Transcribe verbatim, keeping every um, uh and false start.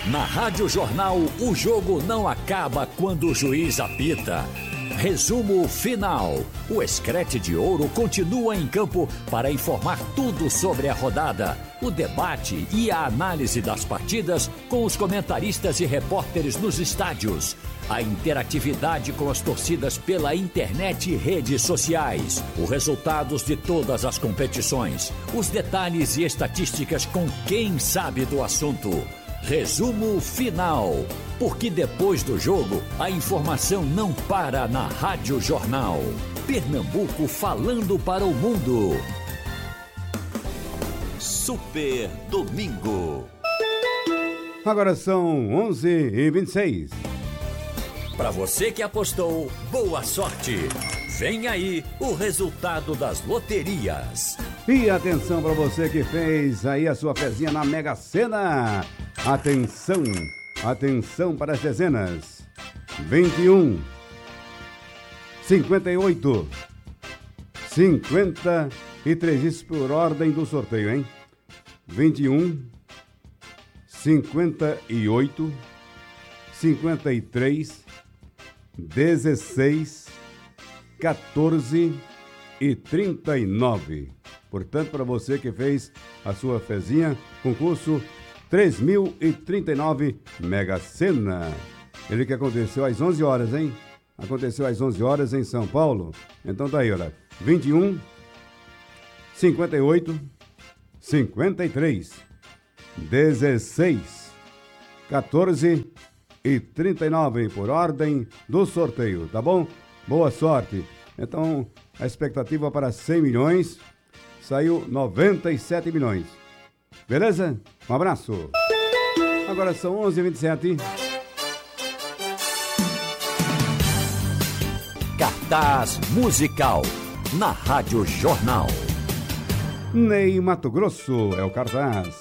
Na Rádio Jornal, o jogo não acaba quando o juiz apita. Resumo final. O Screte de Ouro continua em campo para informar tudo sobre a rodada, o debate e a análise das partidas com os comentaristas e repórteres nos estádios, a interatividade com as torcidas pela internet e redes sociais, os resultados de todas as competições, os detalhes e estatísticas com quem sabe do assunto. Resumo final, porque depois do jogo a informação não para na Rádio Jornal. Pernambuco falando para o mundo. Super Domingo. Agora são onze e vinte e seis. Para você que apostou, boa sorte. Vem aí o resultado das loterias. E atenção para você que fez aí a sua fezinha na Mega Sena. Atenção, atenção para as dezenas. vinte e um, cinquenta e oito, cinquenta e três, isso por ordem do sorteio, hein? vinte e um, cinquenta e oito, cinquenta e três, dezesseis, quatorze e trinta e nove. Portanto, para você que fez a sua fezinha, concurso três mil e trinta e nove Mega Sena. Ele que aconteceu às onze horas, hein? Aconteceu às onze horas em São Paulo. Então tá aí, olha. vinte e um, cinquenta e oito, cinquenta e três, dezesseis, quatorze e trinta e nove por ordem do sorteio, tá bom? Boa sorte. Então, a expectativa para cem milhões saiu noventa e sete milhões. Beleza? Um abraço. Agora são onze e vinte e sete. Cartaz musical na Rádio Jornal. Ney Mato Grosso é o cartaz.